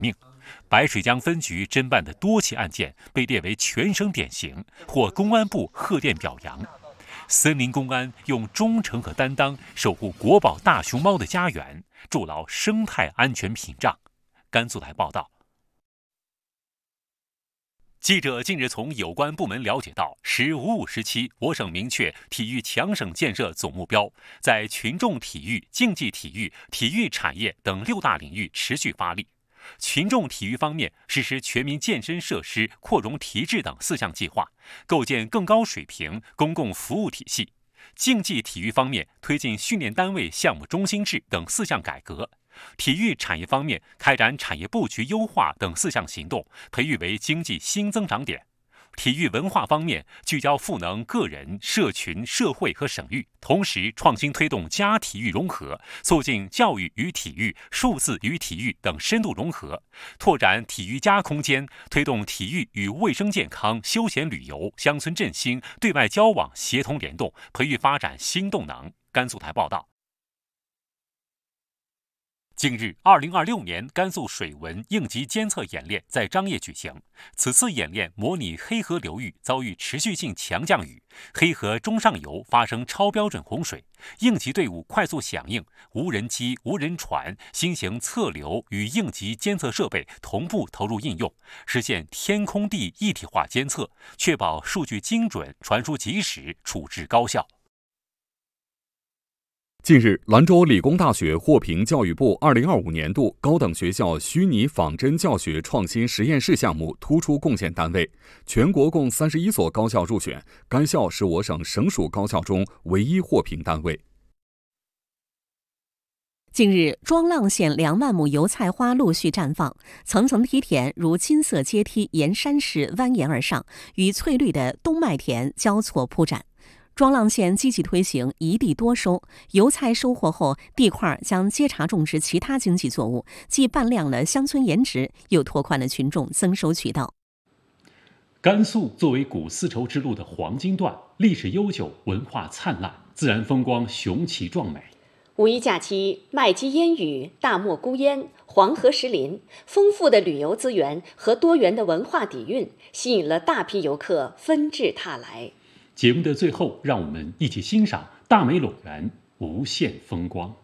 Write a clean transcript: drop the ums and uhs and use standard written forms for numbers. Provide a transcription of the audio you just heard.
命。白水江分局侦办的多起案件被列为全省典型，获公安部贺电表扬。森林公安用忠诚和担当守护国宝大熊猫的家园，筑牢生态安全屏障。甘肃台报道。记者近日从有关部门了解到，“十五五”时期，我省明确体育强省建设总目标，在群众体育、竞技体育、体育产业等6大领域持续发力。群众体育方面，实施全民健身设施扩容提质等4项计划，构建更高水平公共服务体系；竞技体育方面，推进训练单位项目中心制等4项改革；体育产业方面，开展产业布局优化等4项行动，培育为经济新增长点。体育文化方面，聚焦赋能个人、社群、社会和省域，同时创新推动家体育融合，促进教育与体育、数字与体育等深度融合，拓展体育+空间，推动体育与卫生健康、休闲旅游、乡村振兴、对外交往协同联动，培育发展新动能。甘肃台报道。近日，2026年甘肃水文应急监测演练在张掖举行。此次演练模拟黑河流域遭遇持续性强降雨，黑河中上游发生超标准洪水，应急队伍快速响应，无人机、无人船、新型测流与应急监测设备同步投入应用，实现天空地一体化监测，确保数据精准、传输及时、处置高效。 近日，兰州理工大学获评教育部2025年度高等学校虚拟仿真教学创新实验室项目突出贡献单位，全国共31所高校入选，该校是我省省属高校中唯一获评单位。 近日，庄浪县2万亩油菜花陆续绽放，层层梯田如金色阶梯沿山势蜿蜒而上，与翠绿的冬麦田交错铺展。庄浪县积极推行一地多收，油菜收获后，地块将接茬种植其他经济作物，既扮亮了乡村颜值，又拓宽了群众增收渠道。 甘肃作为古丝绸之路的黄金段，历史悠久，文化灿烂，自然风光雄奇壮美。 五一假期，麦积烟雨，大漠孤烟，黄河石林，丰富的旅游资源和多元的文化底蕴，吸引了大批游客纷至沓来。 节目的最后，让我们一起欣赏大美陇源无限风光。